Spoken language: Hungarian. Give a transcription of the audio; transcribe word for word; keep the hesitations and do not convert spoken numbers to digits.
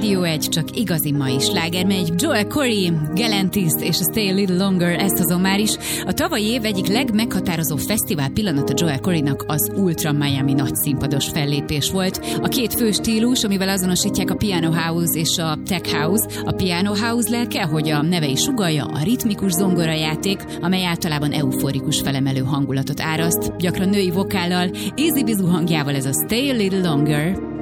Radio egy csak igazi mai sláger megy. Joel Corey, Galantis és a Stay a Little Longer, ezt hozom már is. A tavalyi év egyik legmeghatározó fesztivál pillanata Joel Coreynak az Ultra Miami nagy színpados fellépés volt. A két fő stílus, amivel azonosítják a Piano House és a Tech House. A Piano House lelke, hogy a neve is sugallja, a ritmikus zongorajáték, amely általában euforikus felemelő hangulatot áraszt, gyakran női vokállal, easy bizu hangjával ez a Stay a Little Longer.